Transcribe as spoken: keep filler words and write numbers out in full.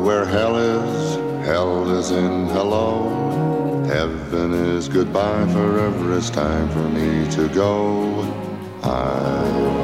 where hell is, hell is in hello. Heaven is goodbye, forever it's time for me to go. I